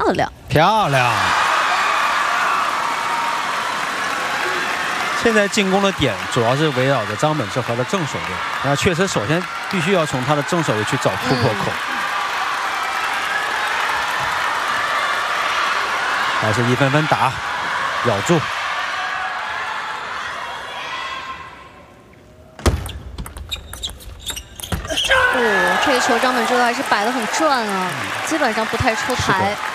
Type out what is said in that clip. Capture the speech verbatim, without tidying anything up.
亮， 漂亮。现在进攻的点主要是围绕着张本智和的正手位，那确实首先必须要从他的正手位去找突破口。嗯 还是一分分打，咬住。 哦，这个球张本智和还是摆得很转啊，基本上不太出台。